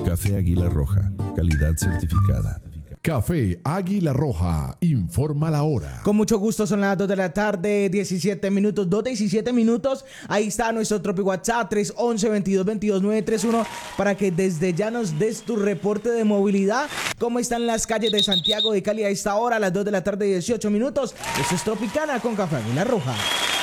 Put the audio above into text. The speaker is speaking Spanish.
Café Águila Roja, calidad certificada. Café Águila Roja, informa la hora. Con mucho gusto, son las 2 de la tarde, 17 minutos, 2:17 minutos. Ahí está nuestro Tropi WhatsApp, 311-2222-931, para que desde ya nos des tu reporte de movilidad. ¿Cómo están las calles de Santiago de Cali a esta hora, a las 2 de la tarde, 18 minutos? Eso es Tropicana con Café Águila Roja.